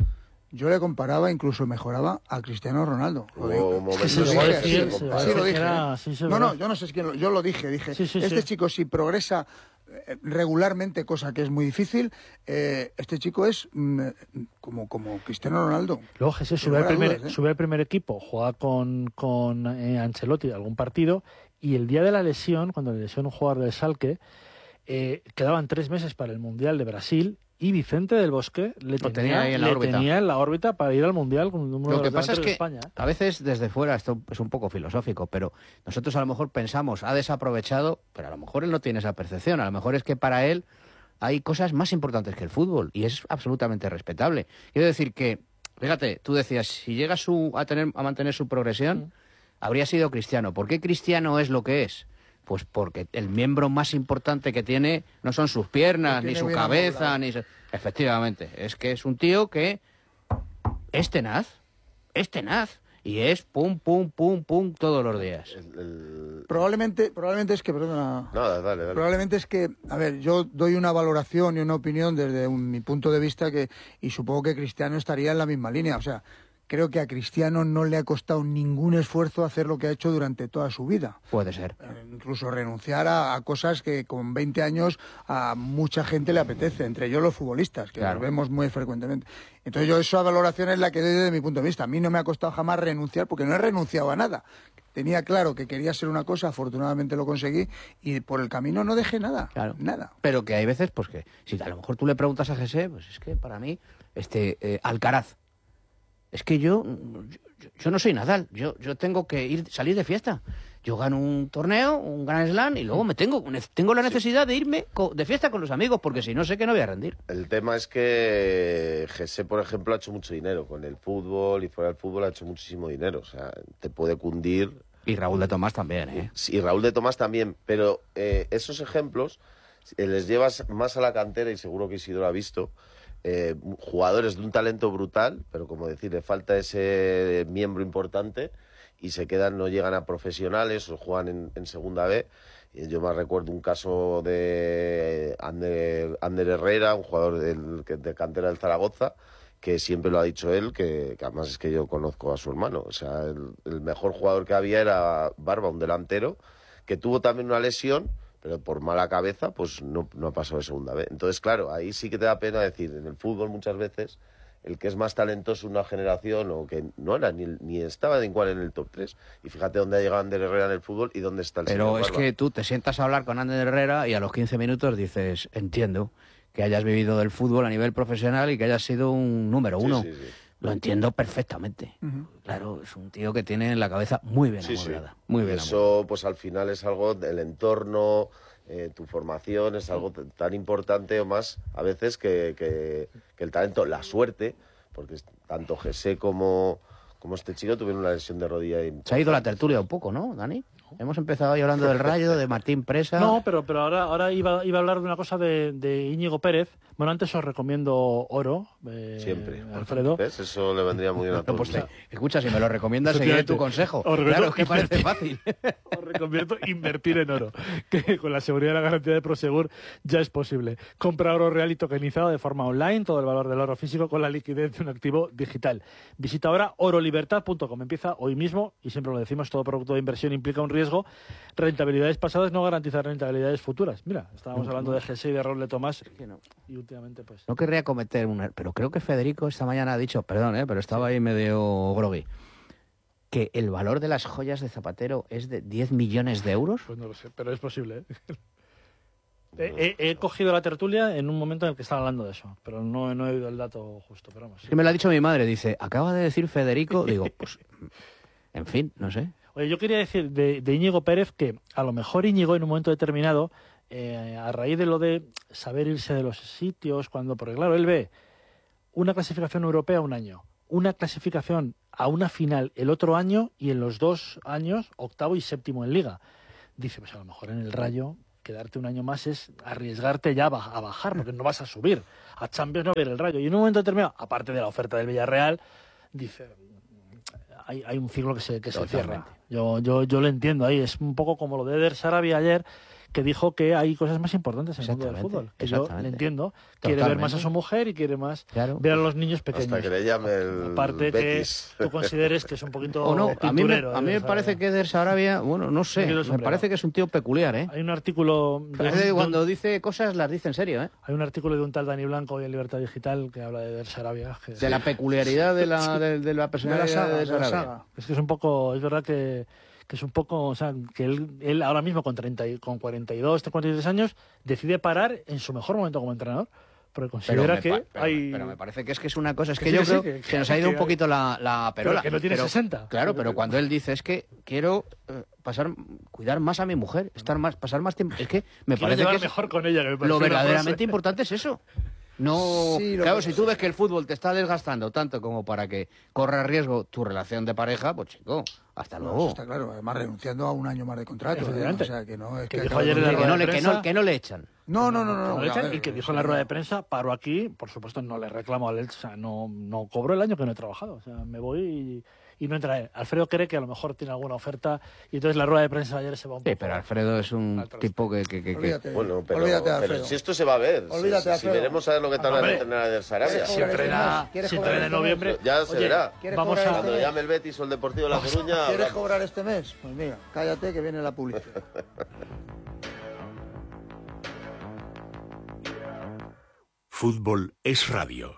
yo le comparaba, incluso mejoraba a Cristiano Ronaldo. Lo digo. Hubo momentos Sí, lo en dije, los que sí, se sí, compara. así lo dije. Era- ¿eh? sí, sí, no, verdad. no, yo no sé quién lo, yo lo dije, dije, Sí, sí, este sí. chico si progresa eh, regularmente, cosa que es muy difícil, eh, este chico es mm, como, como Cristiano Ronaldo. Luego Jesús Sin sube al lugar a primer, dudas, ¿eh? sube al primer equipo, juega con, con eh, Ancelotti algún partido, y el día de la lesión, cuando le lesionó un jugador del Schalke, eh, quedaban tres meses para el Mundial de Brasil, y Vicente del Bosque le Lo tenía, tenía ahí en la le órbita. tenía en la órbita para ir al Mundial con uno Lo de que los pasa es delanteros que de España. ¿eh? a veces desde fuera, esto es un poco filosófico, pero nosotros a lo mejor pensamos, ha desaprovechado, pero a lo mejor él no tiene esa percepción, a lo mejor es que para él hay cosas más importantes que el fútbol y es absolutamente respetable. Quiero decir que, fíjate, tú decías, si llega su, a, tener, a mantener su progresión, habría sido Cristiano. ¿Por qué Cristiano es lo que es? Pues porque el miembro más importante que tiene no son sus piernas, Lo ni tiene su bien cabeza, amoblado. ni su... Efectivamente, es que es un tío que es tenaz, es tenaz, y es pum, pum, pum, pum todos los días. El- el- Probablemente, probablemente es que, perdona, Nada, dale, dale. probablemente es que, a ver, yo doy una valoración y una opinión desde un- mi punto de vista que, y supongo que Cristiano estaría en la misma línea. O sea, creo que a Cristiano no le ha costado ningún esfuerzo hacer lo que ha hecho durante toda su vida. Puede ser. Eh, Incluso renunciar a, a cosas que con veinte años a mucha gente le apetece, entre ellos los futbolistas, que Claro. los vemos muy frecuentemente. Entonces yo esa valoración es la que doy desde mi punto de vista. A mí no me ha costado jamás renunciar porque no he renunciado a nada. Tenía claro que quería ser una cosa, afortunadamente lo conseguí y por el camino no dejé nada, Claro. nada. Pero que hay veces, pues que si a lo mejor tú le preguntas a José, pues es que para mí, este eh, Alcaraz, es que yo, yo, yo no soy Nadal, yo, yo tengo que ir salir de fiesta. Yo gano un torneo, un Grand Slam y luego me tengo, tengo la necesidad de irme co- de fiesta con los amigos porque si no sé que no voy a rendir. El tema es que José, por ejemplo, ha hecho mucho dinero con el fútbol y fuera del fútbol ha hecho muchísimo dinero. O sea, te puede cundir. Y Raúl de Tomás también, ¿eh? Sí, y Raúl de Tomás también. Pero eh, esos ejemplos eh, les llevas más a la cantera y seguro que Isidro ha visto. Eh, jugadores de un talento brutal, pero como decir, le falta ese miembro importante y se quedan, no llegan a profesionales o juegan en, en segunda B. Y yo me recuerdo un caso de Ander, Ander Herrera, un jugador del, que- de cantera del Zaragoza, que siempre lo ha dicho él, que, que además es que yo conozco a su hermano. O sea, el, el mejor jugador que había era Barba, un delantero, que tuvo también una lesión, pero por mala cabeza, pues no, no ha pasado de segunda vez. Entonces, claro, ahí sí que te da pena decir, en el fútbol muchas veces, el que es más talentoso en una generación, o que no era ni, ni estaba de igual en el top tres. Y fíjate dónde ha llegado Ander Herrera en el fútbol y dónde está el Pero señor es Barba. que tú te sientas a hablar con Ander Herrera y a los quince minutos dices, entiendo que hayas vivido del fútbol a nivel profesional y que hayas sido un número Sí, uno. sí, sí. Lo entiendo perfectamente. Ujú. Claro, es un tío que tiene la cabeza muy bien Sí, sí. amueblada. Muy Y bien eso, pues al final es algo del entorno, eh, tu formación, es algo t- tan importante o más a veces que, que- que el talento, la suerte, porque es- tanto José como, como este chico tuvieron una lesión de rodilla. Se ha ido la tertulia un poco, ¿no, Dani? Hemos empezado hoy hablando del Rayo, de Martín Presa. No, pero, pero ahora, ahora iba, iba a hablar de una cosa de, de Íñigo Pérez. Bueno, antes os recomiendo Oro, eh, Siempre. Alfredo. ¿Ves? Eso le vendría muy bien a No, todos. pues, eh, escucha, si me lo recomiendas, seguiré tu consejo. Claro, es que parece fácil. Os recomiendo invertir en oro, que con la seguridad y la garantía de Prosegur ya es posible. Compra oro real y tokenizado de forma online, todo el valor del oro físico con la liquidez de un activo digital. Visita ahora oro libertad punto com. Empieza hoy mismo, y siempre lo decimos, todo producto de inversión implica un riesgo. Rentabilidades pasadas no garantizan rentabilidades futuras. Mira, estábamos hablando de G S I y de Roble Tomás, y últimamente pues... No querría cometer un error, pero creo que Federico esta mañana ha dicho, perdón, ¿eh? pero estaba ahí medio groggy, que el valor de las joyas de Zapatero es de diez millones de euros. Pues no lo sé, pero es posible, ¿eh? He, he, he cogido la tertulia en un momento en el que estaba hablando de eso, pero no, no he oído el dato justo. Pero vamos, sí. Que me lo ha dicho mi madre, dice, acaba de decir Federico, digo, pues, en fin, no sé. Oye, yo quería decir de, de Íñigo Pérez que a lo mejor Íñigo en un momento determinado, eh, a raíz de lo de saber irse de los sitios, cuando, porque claro, él ve una clasificación europea un año, una clasificación a una final el otro año y en los dos años octavo y séptimo en Liga. Dice, pues a lo mejor en el Rayo quedarte un año más es arriesgarte ya a bajar, porque no vas a subir. A Champions no ver el Rayo. Y en un momento determinado, aparte de la oferta del Villarreal, dice, hay, hay un ciclo que se, que se cierra. Yo, yo, yo lo entiendo ahí. Es un poco como lo de Eder Sarabia ayer, que dijo que hay cosas más importantes en el mundo del fútbol. Que yo le entiendo. Quiere Totalmente. ver más a su mujer y quiere más Claro. ver a los niños pequeños. Hasta que le llame el Aparte Betis. que tú consideres que es un poquito O no, a mí me, pinturero, a mí me Eder parece Sarabia. que Eder Sarabia, bueno, no sé, Tranquilo, me sombrero. parece que es un tío peculiar, ¿eh? Hay un artículo... de Parece que un- cuando dice cosas las dice en serio, ¿eh? Hay un artículo de un tal Dani Blanco hoy en Libertad Digital que habla de Eder Sarabia. Que... De la peculiaridad de la, de, de la personalidad De la saga, de de la Sarabia. saga. Es que es un poco, es verdad que, que es un poco, o sea, que él, él ahora mismo con treinta y- con cuarenta y dos, cuarenta y tres años decide parar en su mejor momento como entrenador, porque considera me que pa- pero, hay... pero me parece que es que es una cosa, es Que que, sí, yo que sí, creo que- que, se nos ha ido que- un poquito la, la perola. Pero que no tiene sesenta. Claro, pero cuando él dice es que quiero eh, pasar, cuidar más a mi mujer, estar más, pasar más tiempo, es que me Quiero parece llevar que es- mejor con ella, que me parece lo una verdaderamente frase. importante es eso. No, Sí, lo claro, que- si tú ves que el fútbol te está desgastando tanto como para que corra riesgo tu relación de pareja, pues chico, hasta No, luego. eso está claro, además renunciando a un año más de contrato. ¿eh? Efectivamente. O sea, que no es Que que dijo acabe ayer en la con- que, no rueda le, de que, no, prensa- que no le echan. No, no, no, no. Que no, no le a echan, ver, y que dijo o en la sea, rueda de prensa, paro aquí, por supuesto no le reclamo a él, o sea, no, no cobro el año que no he trabajado, o sea, me voy y, y no entraré. Alfredo cree que a lo mejor tiene alguna oferta y entonces la rueda de prensa ayer se va un Sí, poco... pero Alfredo es un al traste. tipo que... que, que- que- Olvídate, Bueno, pero, olvídate, pero Alfredo. si esto se va a ver, si- Olvídate, si, si Alfredo. veremos a ver lo que tarda en Hombre, entrenar a Eder Sarabia. Si entrena, ¿Quieres si cobrar entrena en este mes? noviembre... Ya se Oye, verá. ¿Quieres vamos cobrar a... Cuando llame el Betis o el Deportivo de La Coruña, ¿Quieres hablamos. cobrar este mes? Pues mira, cállate que viene la publicidad. Fútbol es radio.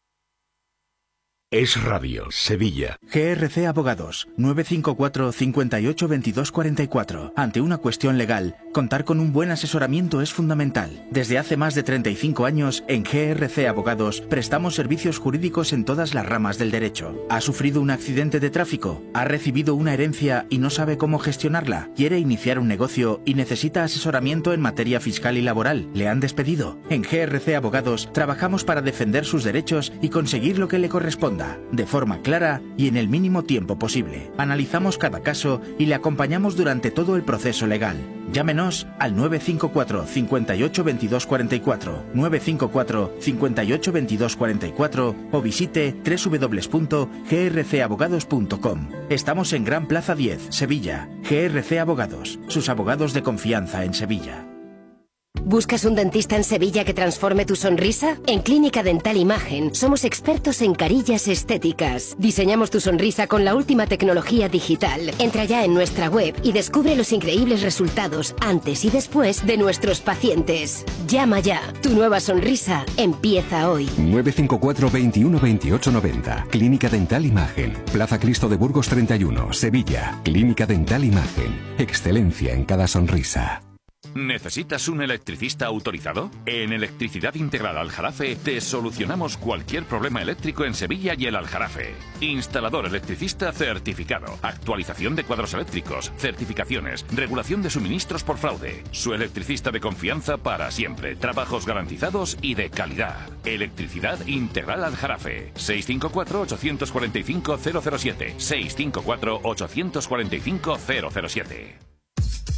Es radio. Sevilla. G R C Abogados, nueve cinco cuatro, cinco ocho, veintidós cuarenta y cuatro. Ante una cuestión legal, contar con un buen asesoramiento es fundamental. Desde hace más de treinta y cinco años, en G R C Abogados, prestamos servicios jurídicos en todas las ramas del derecho. ¿Ha sufrido un accidente de tráfico? ¿Ha recibido una herencia y no sabe cómo gestionarla? ¿Quiere iniciar un negocio y necesita asesoramiento en materia fiscal y laboral? ¿Le han despedido? En G R C Abogados, trabajamos para defender sus derechos y conseguir lo que le corresponda, de forma clara y en el mínimo tiempo posible. Analizamos cada caso y le acompañamos durante todo el proceso legal. Llámenos al nueve cinco cuatro, cinco ocho, veintidós cuarenta y cuatro, nueve cinco cuatro, cinco ocho, veintidós cuarenta y cuatro o visite doble u doble u doble u punto g r c abogados punto com. Estamos en Gran Plaza diez, Sevilla. G R C Abogados, sus abogados de confianza en Sevilla. ¿Buscas un dentista en Sevilla que transforme tu sonrisa? En Clínica Dental Imagen somos expertos en carillas estéticas. Diseñamos tu sonrisa con la última tecnología digital. Entra ya en nuestra web y descubre los increíbles resultados antes y después de nuestros pacientes. Llama ya. Tu nueva sonrisa empieza hoy. nueve cinco cuatro, veintiuno, veintiocho, noventa. Clínica Dental Imagen. Plaza Cristo de Burgos treinta y uno, Sevilla. Clínica Dental Imagen. Excelencia en cada sonrisa. ¿Necesitas un electricista autorizado? En Electricidad Integral Aljarafe te solucionamos cualquier problema eléctrico en Sevilla y el Aljarafe. Instalador electricista certificado, actualización de cuadros eléctricos, certificaciones, regulación de suministros por fraude. Su electricista de confianza para siempre, trabajos garantizados y de calidad. Electricidad Integral Aljarafe. seis cinco cuatro, ocho cuatro cinco, cero cero siete. seis cinco cuatro, ocho cuatro cinco, cero cero siete.